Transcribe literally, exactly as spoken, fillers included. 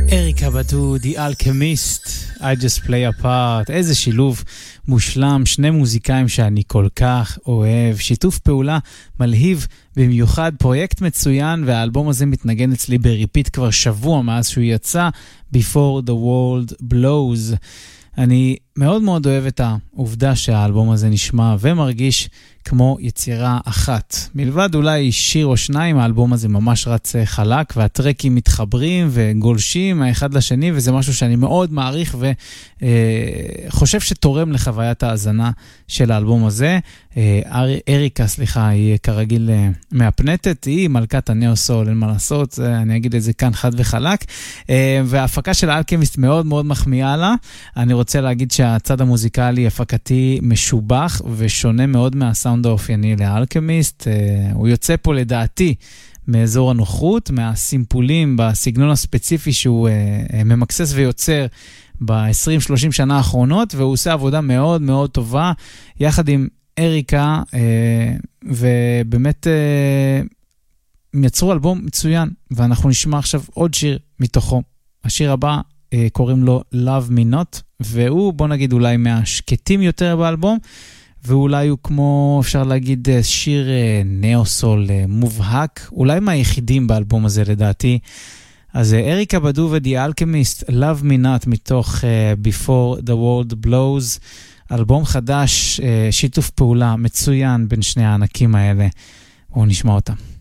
אריקה בדו, The Alchemist, I Just Play a Part, איזה שילוב מושלם, שני מוזיקאים שאני כל כך אוהב, שיתוף פעולה מלהיב במיוחד, פרויקט מצוין, והאלבום הזה מתנגן אצלי בריפיט כבר שבוע מאז שהוא יצא, Before the World Blows. אני מאוד מאוד אוהב את העובדה שהאלבום הזה נשמע ומרגיש כמו יצירה אחת. מלבד אולי שיר או שניים, האלבום הזה ממש רץ חלק, והטרקים מתחברים וגולשים האחד לשני, וזה משהו שאני מאוד מעריך וחושב שתורם לחוויית ההאזנה של האלבום הזה. אריקה, סליחה, היא כרגיל מהפנטת, היא מלכת הנאו-סול, אין מה לעשות, אני אגיד את זה כאן חד וחלק, וההפקה של האלכמיסט מאוד מאוד מחמיאה לה. אני רוצה להגיד שהצד המוזיקלי הפקתי משובח ושונה מאוד מהסאונד האופייני לאלכמיסט. הוא יוצא פה לדעתי מאזור הנוחות, מהסימפולים בסגנון הספציפי שהוא ממקסס ויוצר ב-עשרים שלושים שנה האחרונות, והוא עושה עבודה מאוד מאוד טובה יחד עם אריקה, ובאמת יצרו אלבום מצוין, ואנחנו נשמע עכשיו עוד שיר מתוכו. השיר הבא קוראים לו Love Me Not, והוא, בוא נגיד, אולי מהשקטים יותר באלבום, ואולי הוא כמו, אפשר להגיד, שיר נאו-סול מובהק, אולי מהיחידים באלבום הזה לדעתי. אז אריקה בדו ו-The Alchemist, Love Me Not, מתוך uh, Before the World Blows, אלבום חדש, uh, שיתוף פעולה מצוין בין שני הענקים האלה. בואו נשמע אותם.